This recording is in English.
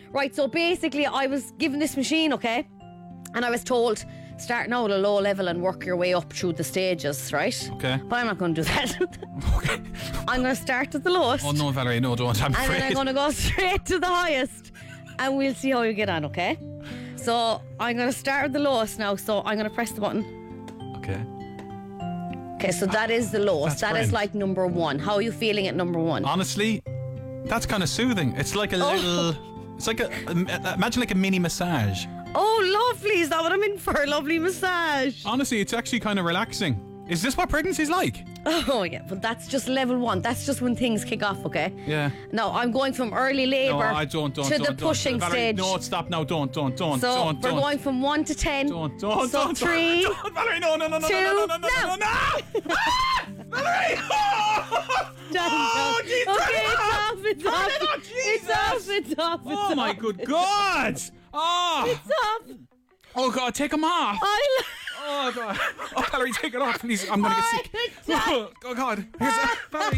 Right, so basically I was given this machine, okay? And I was told, start now at a low level and work your way up through the stages, right? Okay. But I'm not going to do that. Okay. I'm going to start at the lowest. Oh no, Valerie, no, don't. I'm And afraid. then I'm going to go straight to the highest. And we'll see how you get on, okay? So I'm going to start at the lowest now. So I'm going to press the button. Okay. Okay, so that is the lowest. That's That is brilliant. like number one. How are you feeling at number one? Honestly, that's kind of soothing. It's like a little. It's like imagine like a mini massage. Oh, lovely. Is that what I'm in for? A lovely massage. Honestly, it's actually kind of relaxing. Is this what pregnancy's like? Oh, yeah, but that's just level one. That's just when things kick off, okay? Yeah. Now, I'm going from early labour No, I don't. to the pushing Valerie, stage. No, stop now. Don't. So don't. we're going from 1 to 10. Don't. So Don't. 3. Don't, Valerie, no. two, No. Valerie! Down. Oh, Jesus! Okay, it's off. Turn it off, Jesus! It's off. Oh my good God! Oh! It's off. Oh God, take them off! Oh God! Oh Valerie, take it off, please. I'm gonna get sick. Oh, Oh God! Here's Valerie.